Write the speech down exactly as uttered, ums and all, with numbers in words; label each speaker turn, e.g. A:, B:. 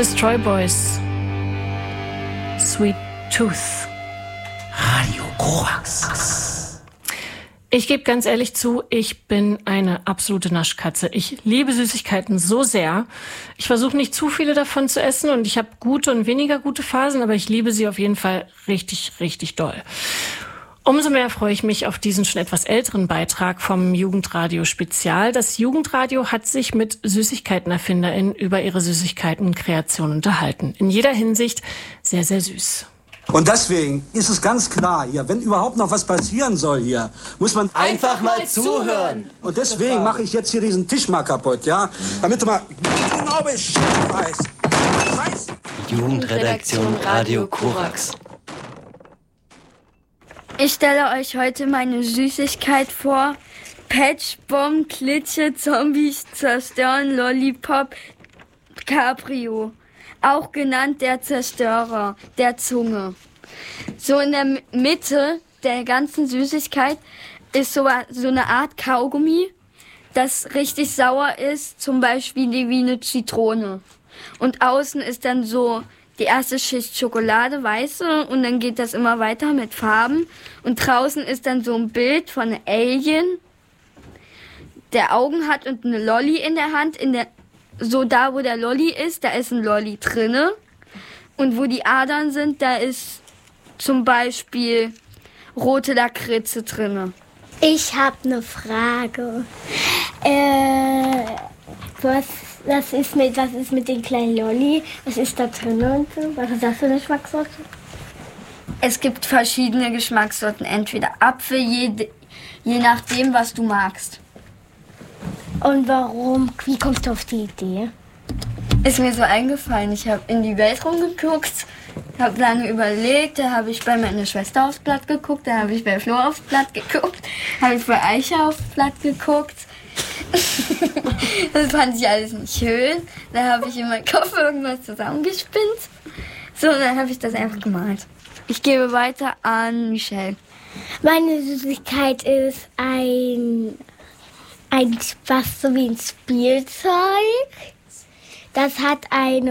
A: Destroy Boys. Sweet Tooth.
B: Radio Korax.
A: Ich gebe ganz ehrlich zu, ich bin eine absolute Naschkatze. Ich liebe Süßigkeiten so sehr. Ich versuche nicht zu viele davon zu essen und ich habe gute und weniger gute Phasen, aber ich liebe sie auf jeden Fall richtig, richtig doll. Umso mehr freue ich mich auf diesen schon etwas älteren Beitrag vom Jugendradio Spezial. Das Jugendradio hat sich mit SüßigkeitenerfinderInnen über ihre Süßigkeitenkreation unterhalten. In jeder Hinsicht sehr, sehr süß.
C: Und deswegen ist es ganz klar hier, wenn überhaupt noch was passieren soll hier, muss man
B: einfach mal zuhören.
C: Und deswegen mache ich jetzt hier diesen Tisch mal kaputt, ja? Damit du mal genau Bescheid weißt. Weißt?
B: Jugendredaktion Radio Korax.
D: Ich stelle euch heute meine Süßigkeit vor. Patchbomb, Klitsche, Zombies, Zerstören, Lollipop, Cabrio. Auch genannt der Zerstörer der Zunge. So in der Mitte der ganzen Süßigkeit ist so, so eine Art Kaugummi, das richtig sauer ist, zum Beispiel wie eine Zitrone. Und außen ist dann so die erste Schicht Schokolade, weiße, und dann geht das immer weiter mit Farben. Und draußen ist dann so ein Bild von einem Alien, der Augen hat und eine Lolli in der Hand. In der, so da, wo der Lolli ist, da ist ein Lolli drinne. Und wo die Adern sind, da ist zum Beispiel rote Lakritze drinne.
E: Ich habe eine Frage. Äh, was, was, ist mit, was ist mit den kleinen Lolli? Was ist da drin und so? Was ist das für eine Geschmackssorte?
D: Es gibt verschiedene Geschmackssorten. Entweder Apfel, je, je nachdem, was du magst.
E: Und warum? Wie kommst du auf die Idee?
D: Ist mir so eingefallen. Ich habe in die Welt rumgeguckt, habe lange überlegt. Da habe ich bei meiner Schwester aufs Blatt geguckt, da habe ich bei Flo aufs Blatt geguckt, habe ich bei Eiche aufs Blatt geguckt. Das fand ich alles nicht schön. Da habe ich in meinem Kopf irgendwas zusammengespinnt. So, und dann habe ich das einfach gemalt. Ich gebe weiter an Michelle.
E: Meine Süßigkeit ist ein, ein was so wie ein Spielzeug. Das hat eine